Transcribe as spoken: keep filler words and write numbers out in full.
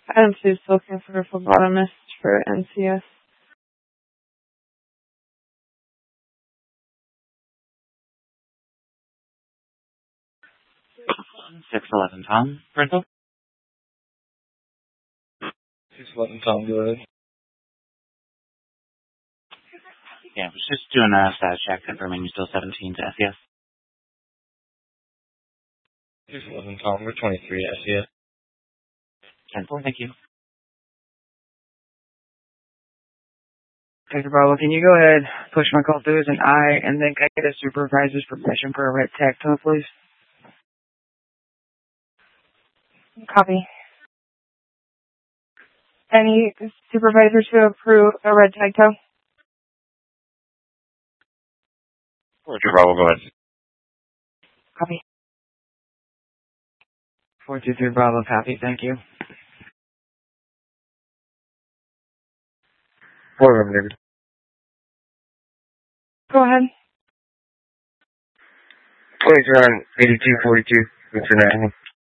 Adam Sue's looking for a phlebotomist for N C S. six eleven Tom, rental? six eleven Tom, go ahead. Yeah, I was just doing a status check confirming you're still seventeen to S E S. six eleven Tom, we're twenty-three to S E S. ten four, thank you. Doctor Bravo, can you go ahead, push my call through as an I, and then can I get a supervisor's permission for a red tactile, please? Copy. Any supervisor to approve a red tag toe? Doctor Bravo, go ahead. Copy. four two three Bravo, copy, thank you. Four of them, David. Go ahead. twenty-two on eighty-two forty-two, international.